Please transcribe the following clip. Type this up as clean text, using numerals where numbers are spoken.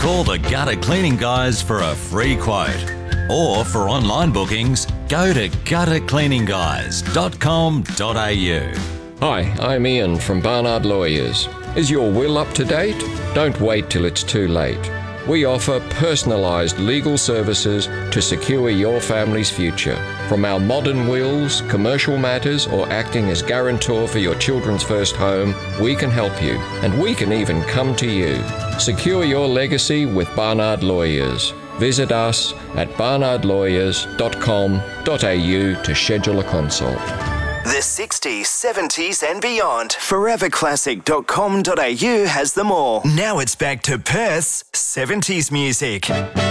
Call the Gutter Cleaning Guys for a free quote. Or for online bookings, go to guttercleaningguys.com.au. Hi, I'm Ian from Barnard Lawyers. Is your will up to date? Don't wait till it's too late. We offer personalised legal services to secure your family's future. From our modern wills, commercial matters, or acting as guarantor for your children's first home, we can help you, and we can even come to you. Secure your legacy with Barnard Lawyers. Visit us at barnardlawyers.com.au to schedule a consult. The 60s, 70s and beyond. Foreverclassic.com.au has them all. Now it's back to Perth's 70s music.